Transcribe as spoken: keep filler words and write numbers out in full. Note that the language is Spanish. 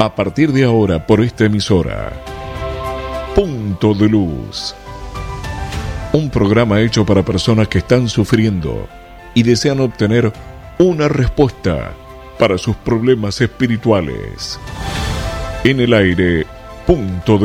A partir de ahora, por esta emisora, Punto de Luz. Un programa hecho para personas que están sufriendo y desean obtener una respuesta para sus problemas espirituales. En el aire, Punto de